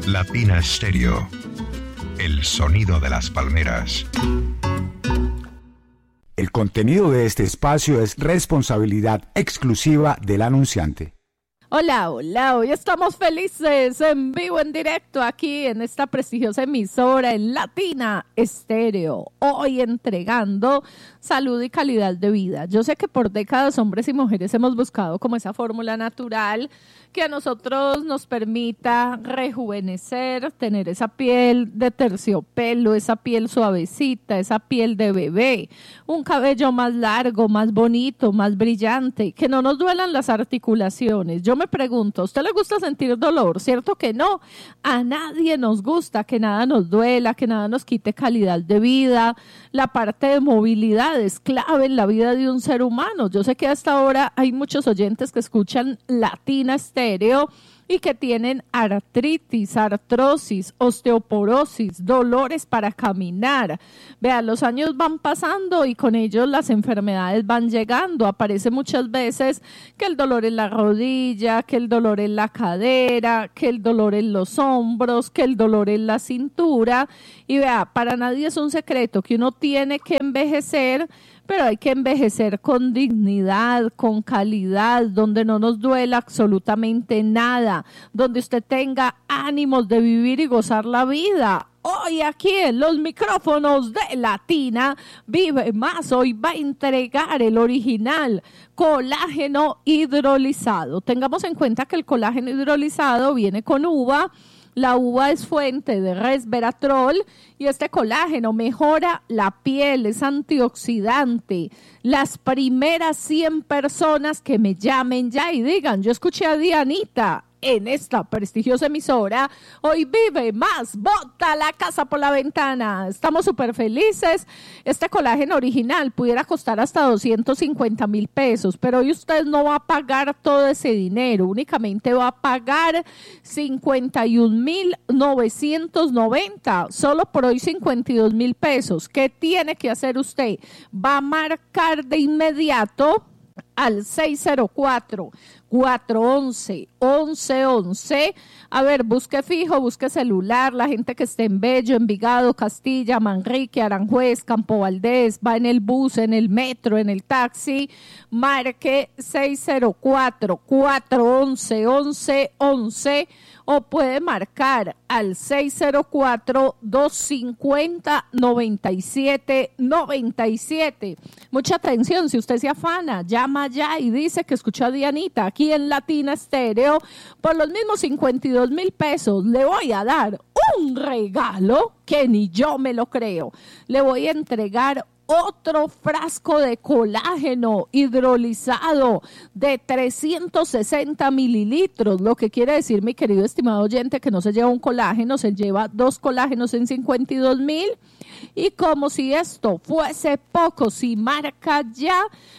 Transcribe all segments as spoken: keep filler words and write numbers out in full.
Latina Stereo, el sonido de las palmeras. El contenido de este espacio es responsabilidad exclusiva del anunciante. Hola, hola, hoy estamos felices, en vivo, en directo, aquí en esta prestigiosa emisora en Latina Stereo, hoy entregando salud y calidad de vida. Yo sé que por décadas hombres y mujeres hemos buscado como esa fórmula natural que a nosotros nos permita rejuvenecer, tener esa piel de terciopelo, esa piel suavecita, esa piel de bebé, un cabello más largo, más bonito, más brillante, que no nos duelan las articulaciones. Yo me pregunto, ¿a usted le gusta sentir dolor? ¿Cierto que no? A nadie nos gusta que nada nos duela, que nada nos quite calidad de vida. La parte de movilidad es clave en la vida de un ser humano. Yo sé que hasta ahora hay muchos oyentes que escuchan Latina Stereo y que tienen artritis, artrosis, osteoporosis, dolores para caminar. Vean, los años van pasando y con ellos las enfermedades van llegando. Aparece muchas veces que el dolor en la rodilla, que el dolor en la cadera, que el dolor en los hombros, que el dolor en la cintura. Y vea, para nadie es un secreto que uno tiene que envejecer, pero hay que envejecer con dignidad, con calidad, donde no nos duela absolutamente nada, donde usted tenga ánimos de vivir y gozar la vida. Hoy aquí en los micrófonos de Latina Vive Más, hoy va a entregar el original colágeno hidrolizado. Tengamos en cuenta que el colágeno hidrolizado viene con uva. La uva es fuente de resveratrol y este colágeno mejora la piel, es antioxidante. Las primeras cien personas que me llamen ya y digan, yo escuché a Dianita en esta prestigiosa emisora, hoy Vive Más, bota la casa por la ventana. Estamos súper felices. Este colágeno original pudiera costar hasta doscientos cincuenta mil pesos, pero hoy usted no va a pagar todo ese dinero, únicamente va a pagar cincuenta y un mil novecientos noventa, solo por hoy cincuenta y dos mil pesos. ¿Qué tiene que hacer usted? Va a marcar de inmediato al seis cero cuatro, cuatro once, once once. A ver, busque fijo, busque celular, la gente que esté en Bello, Envigado, Castilla, Manrique, Aranjuez, Campo Valdés, va en el bus, en el metro, en el taxi, marque seis cero cuatro, cuatro once, once once o puede marcar al seis cero cuatro, dos cinco cero, nueve siete nueve siete. Mucha atención, si usted se afana, llama ya y dice que escuchó a Dianita aquí en Latina Stereo, por los mismos cincuenta y dos mil pesos le voy a dar un regalo que ni yo me lo creo. Le voy a entregar otro frasco de colágeno hidrolizado de trescientos sesenta mililitros, lo que quiere decir, mi querido estimado oyente, que no se lleva un colágeno, se lleva dos colágenos en cincuenta y dos mil. Y como si esto fuese poco, si marca ya,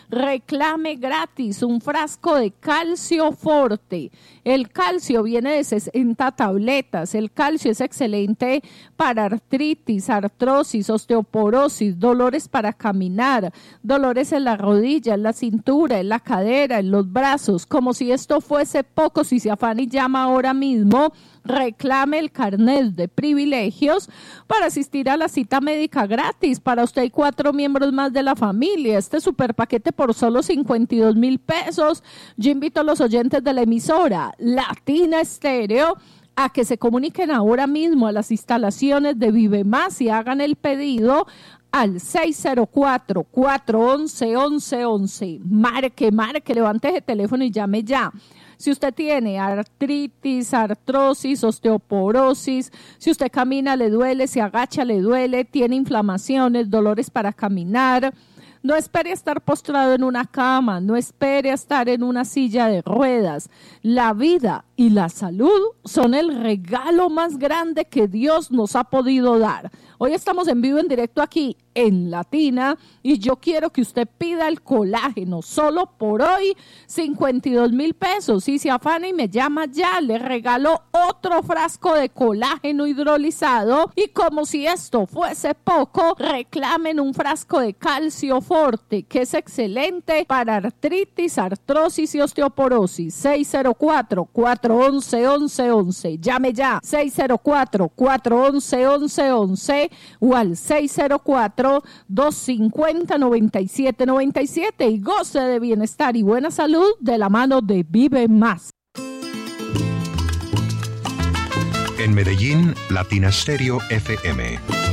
reclame gratis un frasco de calcio forte. El calcio viene de sesenta tabletas. El calcio es excelente para artritis, artrosis, osteoporosis, dolores para caminar, dolores en la rodilla, en la cintura, en la cadera, en los brazos. Como si esto fuese poco, si se afana y llama ahora mismo, reclame el carnet de privilegios para asistir a la cita médica gratis para usted y cuatro miembros más de la familia. Este super paquete por solo cincuenta y dos mil pesos. Yo invito a los oyentes de la emisora Latina Stereo a que se comuniquen ahora mismo a las instalaciones de Vive Más y hagan el pedido al seis cero cuatro, cuatro once, once once. Marque, marque, levante ese teléfono y llame ya. Si usted tiene artritis, artrosis, osteoporosis, si usted camina le duele, se agacha le duele, tiene inflamaciones, dolores para caminar, no espere estar postrado en una cama, no espere estar en una silla de ruedas. La vida y la salud son el regalo más grande que Dios nos ha podido dar. Hoy estamos en vivo, en directo aquí en Latina y yo quiero que usted pida el colágeno solo por hoy, cincuenta y dos mil pesos. Y se afana y me llama ya, le regalo otro frasco de colágeno hidrolizado y como si esto fuese poco, reclamen un frasco de calcio forte que es excelente para artritis, artrosis y osteoporosis. seis cero cuatro, cuatro uno uno, uno uno uno. Llame ya, seis cero cuatro, cuatro uno uno, uno uno uno o al seis cero cuatro, dos cinco cero, nueve siete nueve siete y goce de bienestar y buena salud de la mano de Vive Más. En Medellín, Latina Stereo F M.